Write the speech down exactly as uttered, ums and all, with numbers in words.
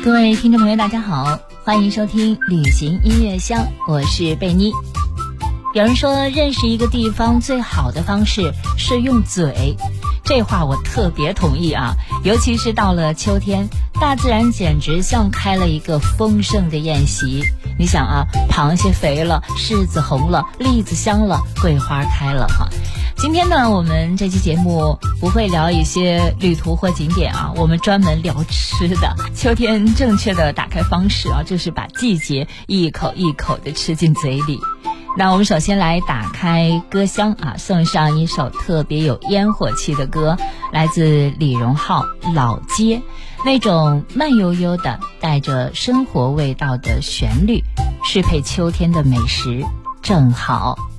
各位听众朋友大家好，欢迎收听旅行音乐箱，我是贝妮。有人说认识一个地方最好的方式是用嘴，这话我特别同意啊，尤其是到了秋天，大自然简直像开了一个丰盛的宴席。你想啊，螃蟹肥了，柿子红了，栗子香了，桂花开了哈。今天呢，我们这期节目不会聊一些旅途或景点啊，我们专门聊吃的。秋天正确的打开方式啊，就是把季节一口一口的吃进嘴里。那我们首先来打开歌箱啊，送上一首特别有烟火气的歌，来自李荣浩《老街》，那种慢悠悠的带着生活味道的旋律，适配秋天的美食正好。